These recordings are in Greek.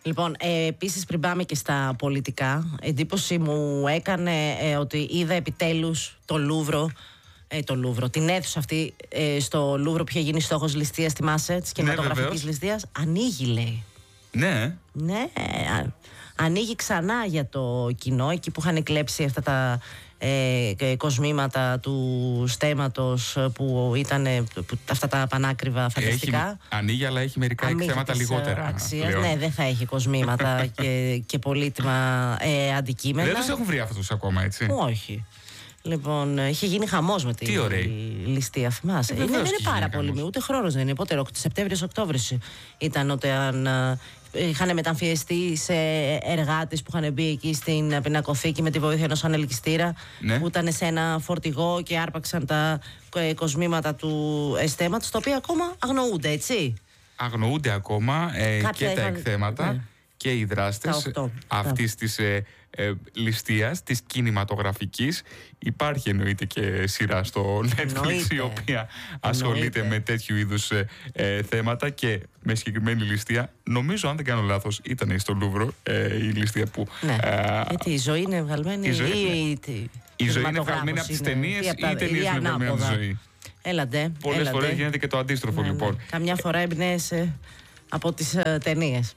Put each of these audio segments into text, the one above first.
Λοιπόν, επίσης πριν πάμε και στα πολιτικά, εντύπωση μου έκανε ότι είδα επιτέλους το Λούβρο, την αίθουσα αυτή στο Λούβρο που είχε γίνει στόχος ληστείας, θυμάσαι, της κινηματογραφικής ληστείας. Ανοίγει, λέει. Ναι. Ναι, ανοίγει ξανά για το κοινό, εκεί που είχαν κλέψει αυτά τα κοσμήματα του στέματος που ήταν αυτά τα πανάκριβα φανταστικά. Ανοίγει, αλλά έχει μερικά εκθέματα λιγότερα αξίας. Ναι, δεν θα έχει κοσμήματα και πολύτιμα αντικείμενα. Δεν τους έχουν βρει αυτούς ακόμα, έτσι? Όχι. Λοιπόν, είχε γίνει χαμός με τη ληστεία, θυμάσαι. Δεν είναι πάρα πολύ, ούτε χρόνος δεν είναι. Πότε, Σεπτέμβριος-Οκτώβριος ήταν όταν είχαν μεταμφιεστεί σε εργάτες που είχαν μπει εκεί στην πινακοθήκη με τη βοήθεια ενός ανελκυστήρα, ναι, που ήταν σε ένα φορτηγό και άρπαξαν τα κοσμήματα του στέματος, τα οποία ακόμα αγνοούνται, έτσι. Αγνοούνται ακόμα και τα εκθέματα, ναι, και οι δράστες αυτής της ληστείας, της κινηματογραφικής. Υπάρχει εννοείται και σειρά στο Netflix η οποία ασχολείται με τέτοιου είδους θέματα και με συγκεκριμένη ληστεία. Νομίζω, αν δεν κάνω λάθος, ήταν στο Λούβρο η ληστεία που... Ναι. Γιατί η ζωή είναι βγαλμένη η ζωή είναι βγαλμένη από τις ταινίες ή οι ταινίες είναι βγαλμένη από τη ζωή? Έλατε. Πολλές φορές γίνεται και το αντίστροφο, ναι, λοιπόν. Καμιά φορά εμπνέεσαι από τις ταινίες.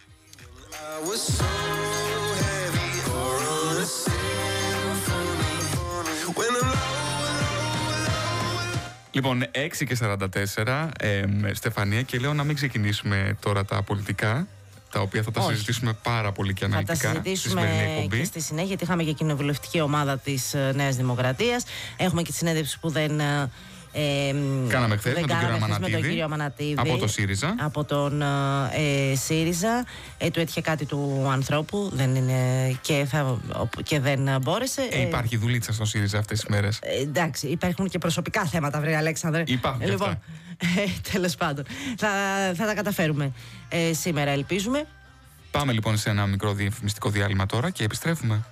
Λοιπόν, 6:44, Στεφανία, και λέω να μην ξεκινήσουμε τώρα τα πολιτικά, τα οποία θα τα συζητήσουμε πάρα πολύ και αναλυτικά. Θα τα συζητήσουμε και στη συνέχεια, γιατί είχαμε και κοινοβουλευτική ομάδα της Νέας Δημοκρατίας. Έχουμε και τη συνέντευξη που δεν κάναμε χθες με τον κύριο Αμανατίδη από το ΣΥΡΙΖΑ. Από τον ΣΥΡΙΖΑ. Του έτυχε κάτι του ανθρώπου, δεν είναι, και δεν μπόρεσε. Υπάρχει δουλίτσα στο ΣΥΡΙΖΑ αυτές τις μέρες. Εντάξει, υπάρχουν και προσωπικά θέματα, βρε Αλέξανδρε. Υπάρχουν λοιπόν, τέλος πάντων, θα τα καταφέρουμε σήμερα, ελπίζουμε. Πάμε λοιπόν σε ένα μικρό διαφημιστικό διάλειμμα τώρα και επιστρέφουμε.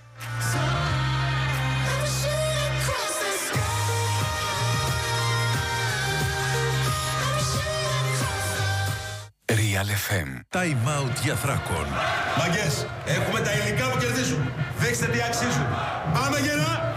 Real FM. Time out για Θράκον. Μαγκές, έχουμε τα υλικά που κερδίζουν. Δείξτε τι αξίζουν. Πάμε γερά!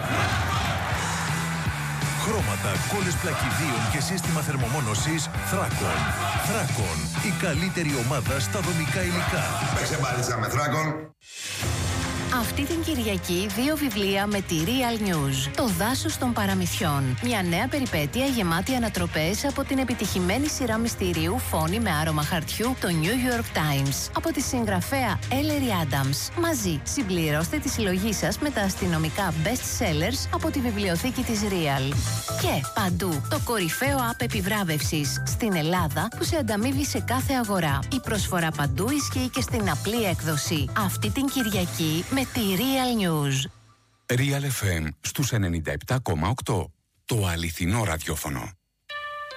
Χρώματα, κόλλες πλακιδίων και σύστημα θερμομόνωσης Θράκον. Θράκον, η καλύτερη ομάδα στα δομικά υλικά. Παίξε μπάλιτσα με Θράκον. Αυτή την Κυριακή 2 βιβλία με τη Real News. Το δάσος των παραμυθιών. Μια νέα περιπέτεια γεμάτη ανατροπές από την επιτυχημένη σειρά μυστηρίου Φόνη με άρωμα χαρτιού, το New York Times. Από τη συγγραφέα Ellery Adams. Μαζί συμπληρώστε τη συλλογή σας με τα αστυνομικά best sellers από τη βιβλιοθήκη της Real. Και παντού το κορυφαίο app επιβράβευσης στην Ελλάδα που σε ανταμείβει σε κάθε αγορά. Η προσφορά παντού ισχύει και στην απλή έκδοση. Αυτή την Κυριακή με τη Real News. Real FM στους 97,8. Το αληθινό ραδιόφωνο.